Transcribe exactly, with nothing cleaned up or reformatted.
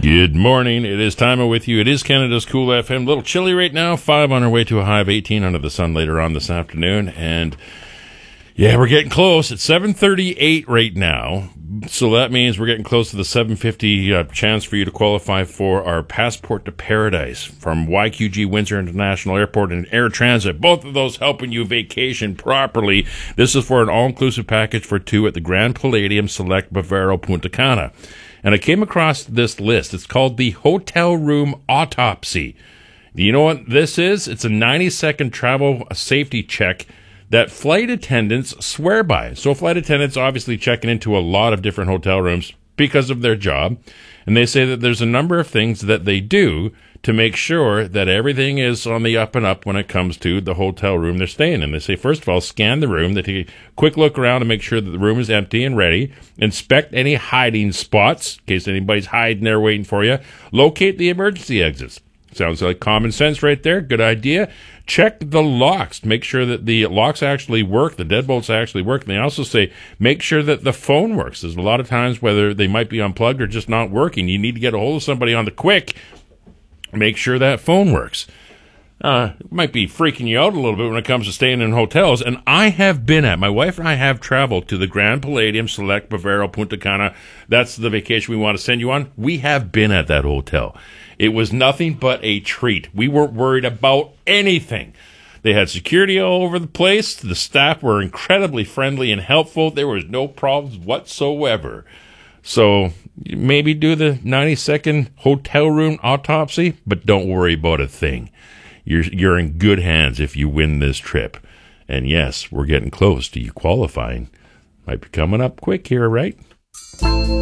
Good morning. It is Time with you. It is Canada's Cool F M. A little chilly right now. Five on our way to a high of eighteen under the sun later on this afternoon. And yeah, we're getting close. It's seven thirty-eight right now. So that means we're getting close to the seven fifty uh, chance for you to qualify for our Passport to Paradise from Y Q G Windsor International Airport and Air Transit. Both of those helping you vacation properly. This is for an all-inclusive package for two at the Grand Palladium Select Bavaro Punta Cana. And I came across this list. It's called the Hotel Room Autopsy. Do you know what this is? It's a ninety-second travel safety check that flight attendants swear by. So flight attendants obviously checking into a lot of different hotel rooms because of their job. And they say that there's a number of things that they do to make sure that everything is on the up and up when it comes to the hotel room they're staying in. They say, first of all, scan the room. They take a quick look around to make sure that the room is empty and ready. Inspect any hiding spots in case anybody's hiding there waiting for you. Locate the emergency exits. Sounds like common sense right there. Good idea. Check the locks. Make sure that the locks actually work, the deadbolts actually work. And they also say make sure that the phone works. There's a lot of times whether they might be unplugged or just not working. You need to get a hold of somebody on the quick. Make sure that phone works. Uh, it might be freaking you out a little bit when it comes to staying in hotels. And I have been at, my wife and I have traveled to the Grand Palladium Select Bavaro Punta Cana. That's the vacation we want to send you on. We have been at that hotel. It was nothing but a treat. We weren't worried about anything. They had security all over the place. The staff were incredibly friendly and helpful. There was no problems whatsoever. So maybe do the ninety-second hotel room autopsy, but don't worry about a thing. You're you're in good hands if you win this trip. And yes, we're getting close to you qualifying. Might be coming up quick here, right?